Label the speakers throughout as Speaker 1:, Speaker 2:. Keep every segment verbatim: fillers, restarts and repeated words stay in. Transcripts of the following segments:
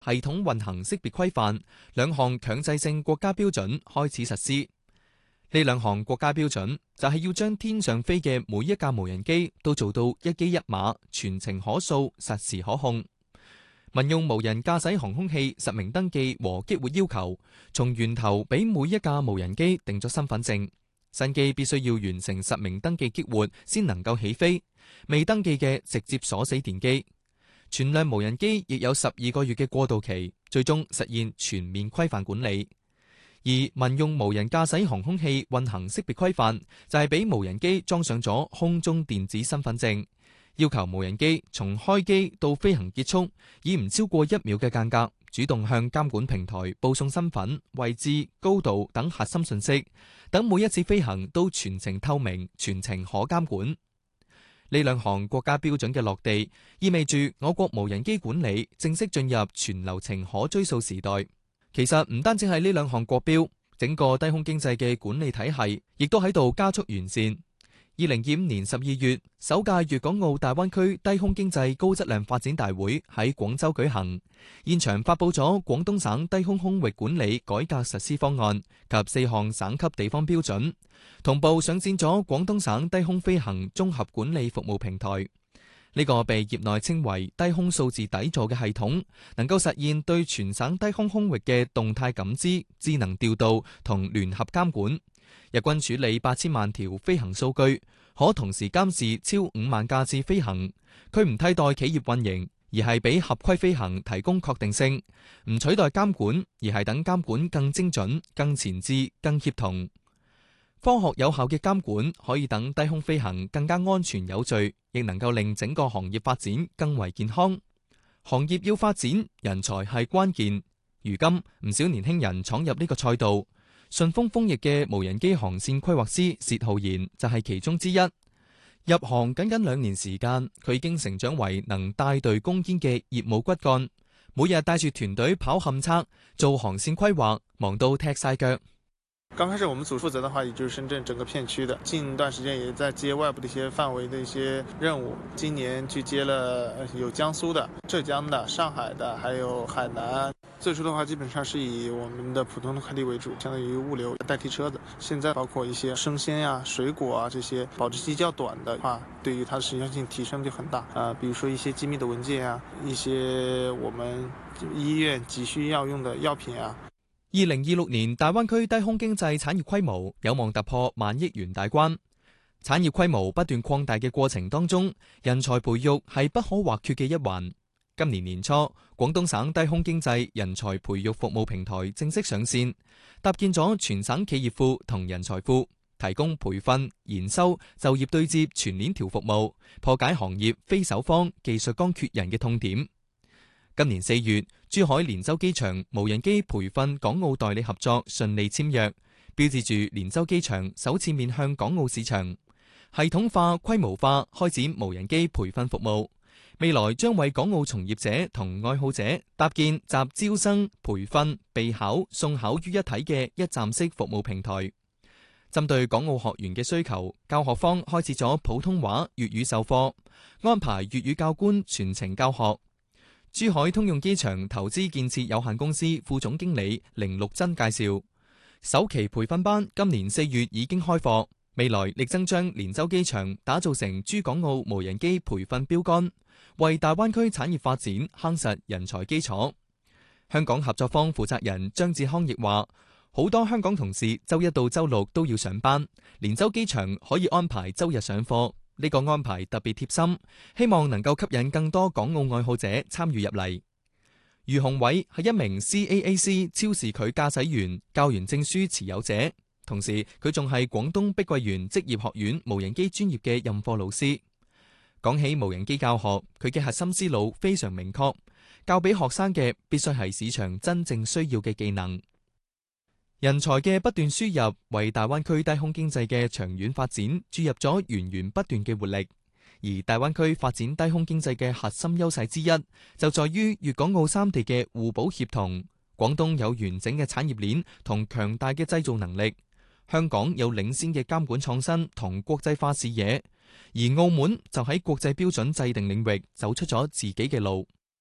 Speaker 1: 系統運行識別規範兩項強制性國家標準開始實施。呢兩項國家標準就係要將天上飛嘅每一架無人機都做到一機一碼、全程可掃、實時可控。民用無人駕駛航空器實名登記和激活要求，從源頭俾每一架無人機定咗身份證。新機必須要完成實名登記激活先能夠起飛，未登記嘅直接鎖死電機。全量無人機亦有十二個月嘅過渡期，最終實現全面規範管理。而民用無人駕駛航空器運行識別規範就係俾無人機裝上咗空中電子身份證，要求無人機從開機到飛行結束，以唔超過一秒嘅間隔，主動向監管平台報送身份、位置、高度等核心信息，等每一次飛行都全程透明、全程可監管。呢兩項國家標準嘅落地，意味住我國無人機管理正式進入全流程可追溯時代。其實唔單止係呢兩項國標，整個低空經濟嘅管理體系亦都喺度加速完善。二零二五年十二月，首屆粵港澳大灣區低空經濟高質量發展大會喺廣州舉行，現場發佈咗廣東省低空空域管理改革實施方案及四項省級地方標準，同步上線咗廣東省低空飛行綜合管理服務平台。呢個被業內稱為低空數字底座嘅系統，能夠實現對全省低空空域嘅動態感知、智能調度同聯合監管。日均處理八千萬條飛行數據，可同時監視超五萬架次飛行。佢唔替代企業運營，而係俾合規飛行提供確定性；唔取代監管，而係等監管更精準、更前置、更協同。科學有效嘅監管可以等低空飛行更加安全有序，亦能夠令整個行業發展更為健康。行業要發展，人才係關鍵。如今唔少年輕人闖入呢個賽道，順豐豐翼嘅無人機航線規劃師薛浩然就係其中之一。入行僅僅兩年時間，佢已經成長為能帶隊攻堅嘅業務骨幹，每日帶住團隊跑勘測、做航線規劃，忙到踢晒腳。
Speaker 2: 剛開始我們組負責的話，也就是深圳整個片區的。近段時間也在接外部的一些範圍的一些任務。今年去接了有江蘇的、浙江的、上海的，還有海南。最初的話，基本上是以我們的普通的快遞為主，相當於物流代替車子。現在包括一些生鮮呀、水果啊這些保質期較短的話，對於它的時效性提升就很大。啊，比如說一些機密的文件啊，一些我們醫院急需要用的藥品啊。
Speaker 1: 二零二六年大灣區低空經濟產業規模有望突破萬億元大關。產業規模不斷擴大嘅過程當中，人才培育係不可或缺嘅一環。今年年初，廣東省低空經濟人才培育服務平台正式上線，搭建咗全省企業庫同人才庫，提供培訓、研修、就業對接全鏈條服務，破解行業非首方技術剛缺人嘅痛點。今年四月，珠海連州機場無人機培訓港澳代理合作順利簽約，標誌住連州機場首次面向港澳市場，系統化、規模化開展無人機培訓服務。未來將為港澳從業者同愛好者搭建集招生、培訓、備考、送考於一體嘅一站式服務平台。針對港澳學員嘅需求，教學方開始咗普通話、粵語授課，安排粵語教官全程教學。珠海通用機場投資建設有限公司副總經理凌陸珍介紹，首期培訓班今年四月已經開課，未來力爭將連州機場打造成珠港澳無人機培訓標杆，為大灣區產業發展夯實人才基礎。香港合作方負責人張志康亦話，好多香港同事周一到周六都要上班，連州機場可以安排周日上課。呢個安排特別貼心，希望能夠吸引更多港澳愛好者參與入嚟。余雄偉係一名 C A A C 超視距駕駛員教員證書持有者，同時佢仲係廣東碧桂園職業學院無人機專業嘅任課老師。講起無人機教學，佢嘅核心思路非常明確，教俾學生嘅必須係市場真正需要嘅技能。人才嘅不斷輸入，為大灣區低空經濟嘅長遠發展注入咗源源不斷嘅活力。而大灣區發展低空經濟嘅核心優勢之一，就在於粵港澳三地嘅互補協同。廣東有完整嘅產業鏈同強大嘅製造能力，香港有領先嘅監管創新同國際化視野，而澳門就喺國際標準制定領域走出咗自己嘅路。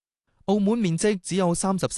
Speaker 1: 澳門面積只有三十